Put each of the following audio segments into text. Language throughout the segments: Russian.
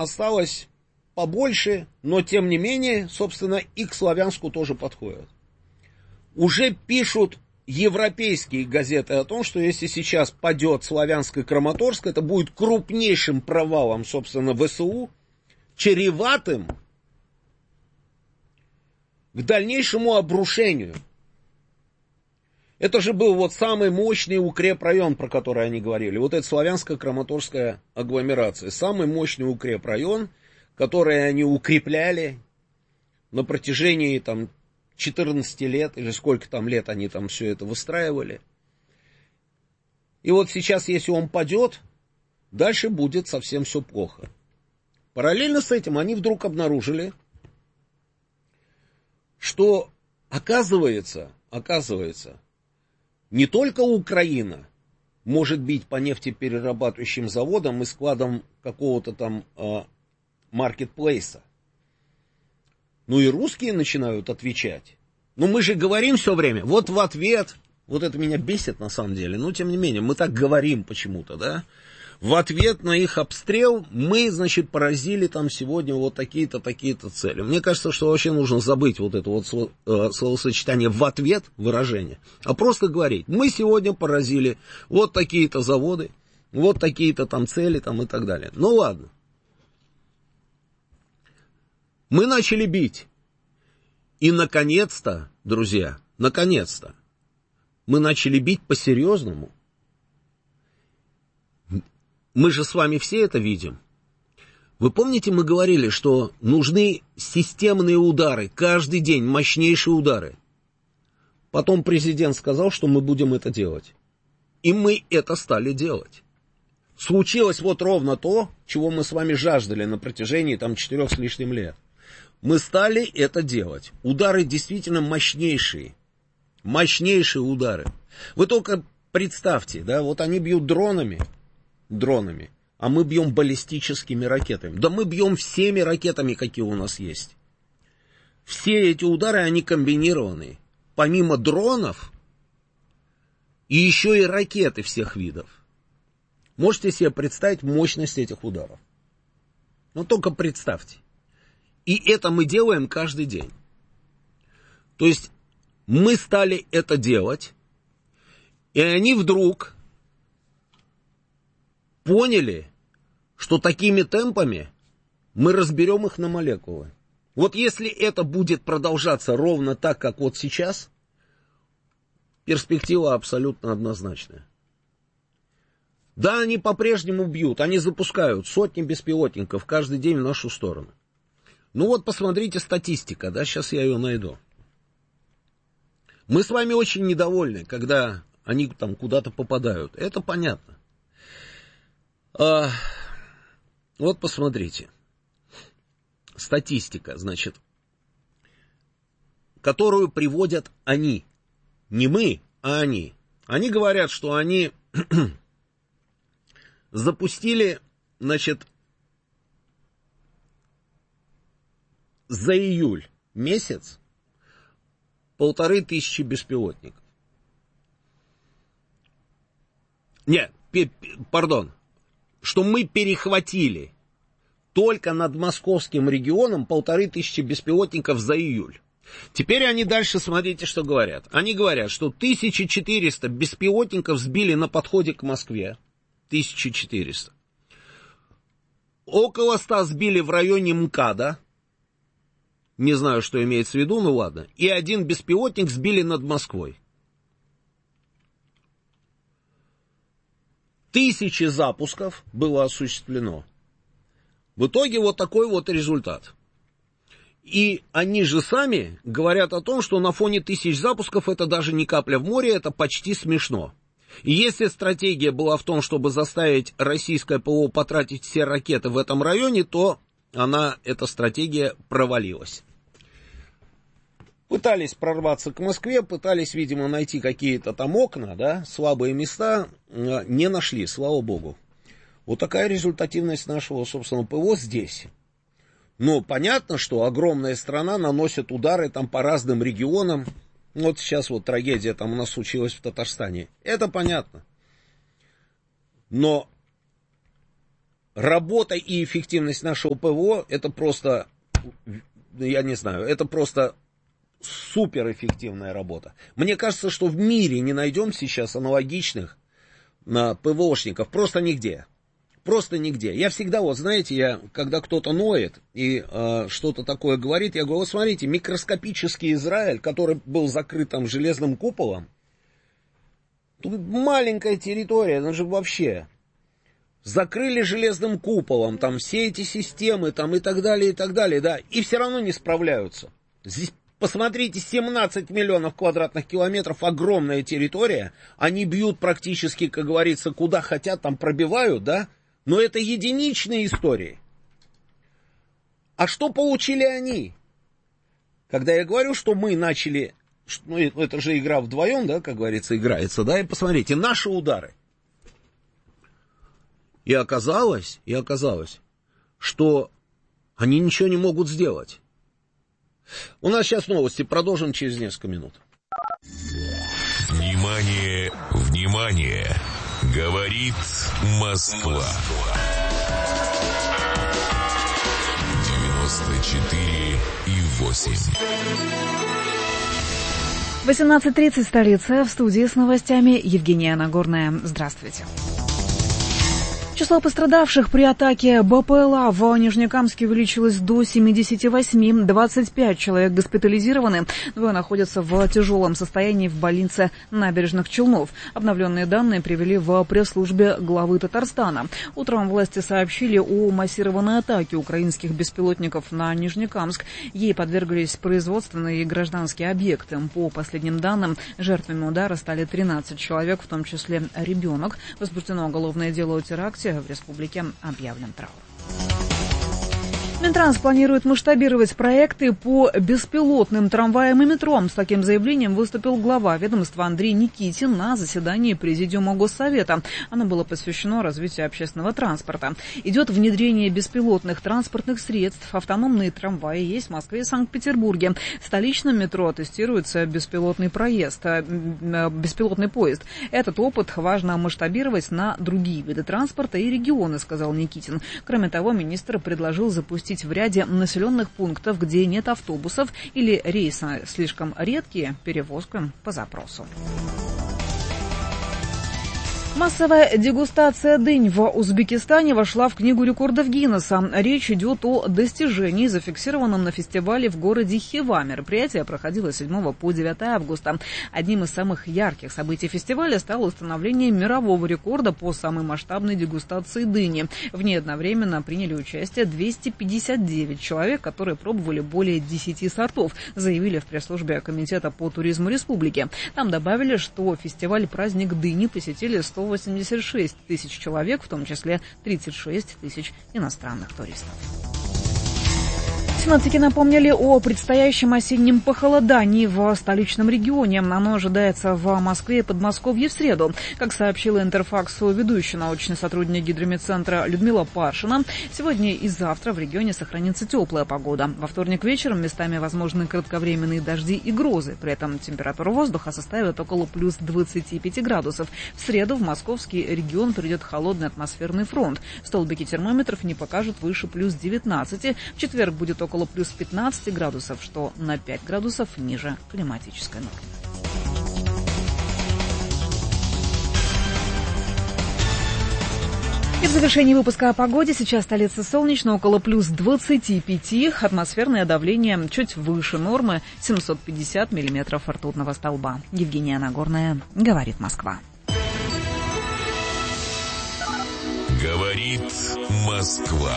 осталось побольше, но тем не менее, собственно, и к Славянску тоже подходят. Уже пишут европейские газеты о том, что если сейчас падет Славянск и Краматорск, это будет крупнейшим провалом, собственно, ВСУ, чреватым к дальнейшему обрушению. Это же был вот самый мощный укрепрайон, про который они говорили. Вот это славянско-краматорская агломерация. Самый мощный укрепрайон, который они укрепляли на протяжении там 14 лет, или сколько там лет они там все это выстраивали. И вот сейчас, если он падет, дальше будет совсем все плохо. Параллельно с этим они вдруг обнаружили, что оказывается, не только Украина может бить по нефтеперерабатывающим заводам и складам какого-то там маркетплейса, но и русские начинают отвечать. Но мы же говорим все время, вот в ответ, вот это меня бесит на самом деле, но тем не менее, мы так говорим почему-то, да, в ответ на их обстрел мы, значит, поразили там сегодня вот такие-то, такие-то цели. Мне кажется, что вообще нужно забыть вот это вот словосочетание «в ответ» выражение, а просто говорить, мы сегодня поразили вот такие-то заводы, вот такие-то там цели там и так далее. Ну ладно. Мы начали бить. И наконец-то, друзья, наконец-то, мы начали бить по-серьезному. Мы же с вами все это видим. Вы помните, мы говорили, что нужны системные удары, каждый день мощнейшие удары. Потом президент сказал, что мы будем это делать. И мы это стали делать. Случилось вот ровно то, чего мы с вами жаждали на протяжении там 4 с лишним лет. Мы стали это делать. Удары действительно мощнейшие. Мощнейшие удары. Вы только представьте, да, вот они бьют дронами, а мы бьем баллистическими ракетами. Да мы бьем всеми ракетами, какие у нас есть. Все эти удары, они комбинированные. Помимо дронов, и еще и ракеты всех видов. Можете себе представить мощность этих ударов? Ну, только представьте. И это мы делаем каждый день. То есть, мы стали это делать, и они вдруг поняли, что такими темпами мы разберем их на молекулы. Вот если это будет продолжаться ровно так, как вот сейчас, перспектива абсолютно однозначная. Да, они по-прежнему бьют, они запускают сотни беспилотников каждый день в нашу сторону. Ну вот посмотрите статистика, да, сейчас я ее найду. Мы с вами очень недовольны, когда они там куда-то попадают, это понятно. Вот посмотрите. Статистика, значит, которую приводят они. Не мы, а они. Они говорят, что они запустили, значит, за июль месяц 1500 беспилотников. Нет, пардон, что мы перехватили только над московским регионом 1500 беспилотников за июль. Теперь они дальше, смотрите, что говорят. Они говорят, что 1400 беспилотников сбили на подходе к Москве. 1400. Около 100 сбили в районе МКАДа. Не знаю, что имеется в виду, ну ладно. И 1 беспилотник сбили над Москвой. 1000 запусков было осуществлено. В итоге вот такой вот результат. И они же сами говорят о том, что на фоне 1000 запусков это даже не капля в море, это почти смешно. И если стратегия была в том, чтобы заставить российское ПВО потратить все ракеты в этом районе, то эта стратегия провалилась. Пытались прорваться к Москве, пытались, видимо, найти какие-то там окна, да, слабые места, не нашли, слава богу. Вот такая результативность нашего, собственно, ПВО здесь. Но понятно, что огромная страна наносит удары там по разным регионам. Вот сейчас вот трагедия там у нас случилась в Татарстане. Это понятно. Но работа и эффективность нашего ПВО, это просто, я не знаю, это просто суперэффективная работа. Мне кажется, что в мире не найдем сейчас аналогичных ПВОшников, просто нигде. Просто нигде. Я всегда, вот знаете, когда кто-то ноет и что-то такое говорит, я говорю, вот смотрите, микроскопический Израиль, который был закрыт там железным куполом, тут маленькая территория, она же вообще закрыли железным куполом, там все эти системы, там и так далее, да, и все равно не справляются. Здесь, посмотрите, 17 миллионов квадратных километров, огромная территория, они бьют практически, как говорится, куда хотят, там пробивают, да, но это единичные истории. А что получили они? Когда я говорю, что мы начали, ну это же игра вдвоем, да, как говорится, играется, да, и посмотрите, наши удары. И оказалось, что они ничего не могут сделать. У нас сейчас новости, продолжим через несколько минут. Внимание, внимание! Говорит Москва. 94,8. 18:30, столица, в студии с новостями Евгения Нагорная. Здравствуйте. Число пострадавших при атаке БПЛА в Нижнекамске увеличилось до 78. 25 человек госпитализированы. Двое находятся в тяжелом состоянии в больнице Набережных Челнов. Обновленные данные привели в пресс-службе главы Татарстана. Утром власти сообщили о массированной атаке украинских беспилотников на Нижнекамск. Ей подверглись производственные и гражданские объекты. По последним данным, жертвами удара стали 13 человек, в том числе ребенок. Возбуждено уголовное дело о теракте. В республике объявлен траур. Минтранс планирует масштабировать проекты по беспилотным трамваям и метро. С таким заявлением выступил глава ведомства Андрей Никитин на заседании Президиума Госсовета. Оно было посвящено развитию общественного транспорта. Идет внедрение беспилотных транспортных средств. Автономные трамваи есть в Москве и Санкт-Петербурге. В столичном метро тестируется беспилотный поезд. Этот опыт важно масштабировать на другие виды транспорта и регионы, сказал Никитин. Кроме того, министр предложил запустить в ряде населенных пунктов, где нет автобусов или рейсы слишком редкие, перевозку по запросу. Массовая дегустация дынь в Узбекистане вошла в Книгу рекордов Гиннесса. Речь идет о достижении, зафиксированном на фестивале в городе Хива. Мероприятие проходило с 7 по 9 августа. Одним из самых ярких событий фестиваля стало установление мирового рекорда по самой масштабной дегустации дыни. В ней одновременно приняли участие 259 человек, которые пробовали более 10 сортов, заявили в пресс-службе Комитета по туризму республики. Там добавили, что фестиваль «Праздник дыни» посетили 186 тысяч человек, в том числе 36 тысяч иностранных туристов. Синоптики напомнили о предстоящем осеннем похолодании в столичном регионе. Оно ожидается в Москве и Подмосковье в среду. Как сообщила Интерфаксу ведущий научный сотрудник Гидрометцентра Людмила Паршина, сегодня и завтра в регионе сохранится теплая погода. Во вторник вечером местами возможны кратковременные дожди и грозы. При этом температура воздуха составит около плюс 25 градусов. В среду в московский регион придет холодный атмосферный фронт. Столбики термометров не покажут выше плюс 19. В четверг будет около плюс 15 градусов, что на 5 градусов ниже климатической нормы. И в завершении выпуска о погоде. Сейчас столица солнечно, около плюс 25. Атмосферное давление чуть выше нормы, 750 миллиметров ртутного столба. Евгения Нагорная, говорит Москва. Говорит Москва.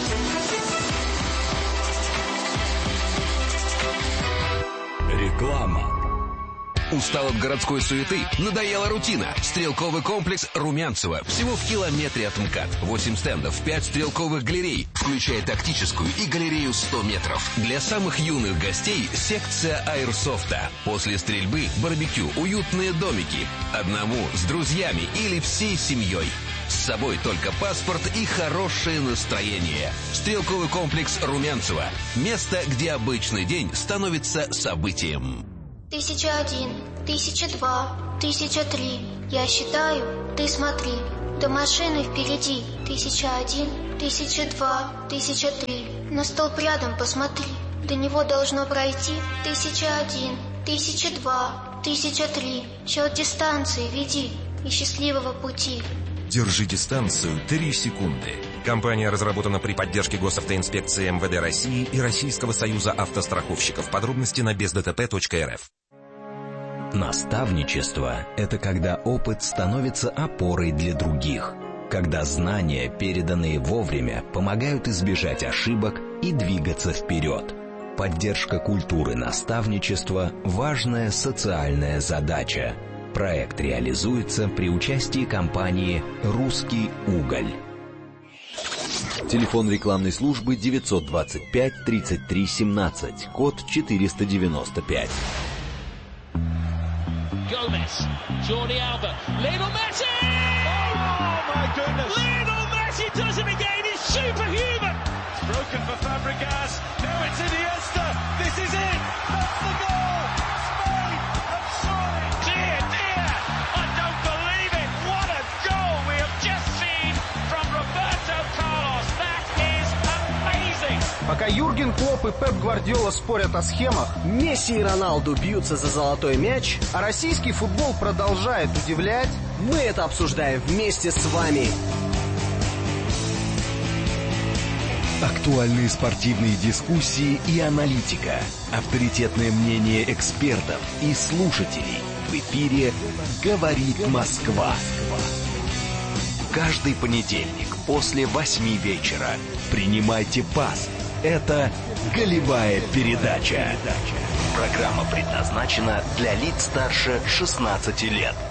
Реклама. Устал от городской суеты? Надоела рутина? Стрелковый комплекс Румянцево. Всего в километре от МКАД. 8 стендов, 5 стрелковых галерей, включая тактическую и галерею 100 метров. Для самых юных гостей секция аэрсофта. После стрельбы барбекю, уютные домики. Одному, с друзьями или всей семьей. С собой только паспорт и хорошее настроение. Стрелковый комплекс Румянцево. Место, где обычный день становится событием. 1001, 1002, 1003. Я считаю, ты смотри. будто машины впереди. 1001, 1002, 1003. На столб рядом посмотри. До него должно пройти 1001, 1002, 1003. Счет дистанции веди и счастливого пути. Держи дистанцию 3 секунды. Компания разработана при поддержке Госавтоинспекции МВД России и Российского союза автостраховщиков. Подробности на бездтп.рф. Наставничество – это когда опыт становится опорой для других. Когда знания, переданные вовремя, помогают избежать ошибок и двигаться вперед. Поддержка культуры наставничества – важная социальная задача. Проект реализуется при участии компании «Русский уголь». Телефон рекламной службы 925 33 17, код 495. Gomez, Jordi Alba, Lionel Messi! Oh my goodness! Lionel Messi does it again, he's superhuman! It's broken for Fabregas, now it's Iniesta, this is it! That's the goal! Spain have scored! Dear, dear! I don't believe it! What a goal we have just seen from Roberto Carlos! That is amazing! Пока Юрген Клопп и Пеп Гвардиола спорят о схемах, Месси и Роналду бьются за золотой мяч, а российский футбол продолжает удивлять, мы это обсуждаем вместе с вами. Актуальные спортивные дискуссии и аналитика. Авторитетное мнение экспертов и слушателей. В эфире «Говорит Москва». Каждый понедельник после 8 вечера. Принимайте пас. Это «Голевая передача». Программа предназначена для лиц старше 16 лет.